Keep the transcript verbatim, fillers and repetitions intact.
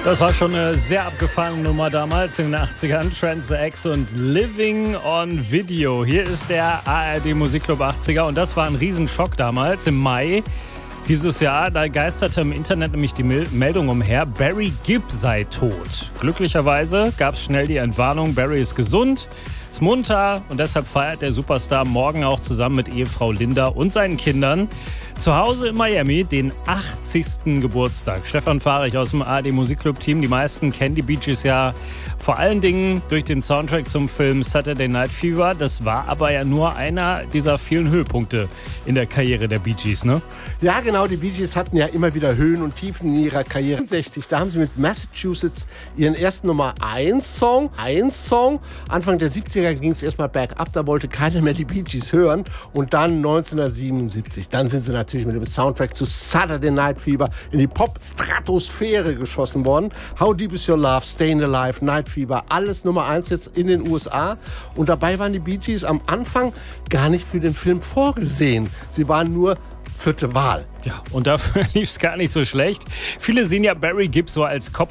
Das war schon eine sehr abgefahrene Nummer damals in den achtzigern. Trans X und Living on Video. Hier ist der A R D Musikclub achtziger und das war ein Riesenschock damals im Mai dieses Jahr. Da geisterte im Internet nämlich die Meldung umher, Barry Gibb sei tot. Glücklicherweise gab es schnell die Entwarnung, Barry ist gesund, ist munter und deshalb feiert der Superstar morgen auch zusammen mit Ehefrau Linda und seinen Kindern zu Hause in Miami den achtzigsten Geburtstag. Stefan Fahrich aus dem A R D Musikclub-Team. Die meisten kennen die Bee Gees ja vor allen Dingen durch den Soundtrack zum Film Saturday Night Fever. Das war aber ja nur einer dieser vielen Höhepunkte in der Karriere der Bee Gees, ne? Ja, genau. Die Bee Gees hatten ja immer wieder Höhen und Tiefen in ihrer Karriere. sechzig, da haben sie mit Massachusetts ihren ersten Nummer eins Song, eins Song. Anfang der siebziger ging es erstmal bergab, da wollte keiner mehr die Bee Gees hören. Und dann neunzehnhundertsiebenundsiebzig, dann sind sie natürlich mit dem Soundtrack zu Saturday Night Fever in die Pop-Stratosphäre geschossen worden. How Deep Is Your Love, Stayin' Alive, Night Fever, alles Nummer eins jetzt in den U S A. Und dabei waren die Bee Gees am Anfang gar nicht für den Film vorgesehen. Sie waren nur vierte Wahl. Ja, und dafür lief es gar nicht so schlecht. Viele sehen ja Barry Gibb so als Kopf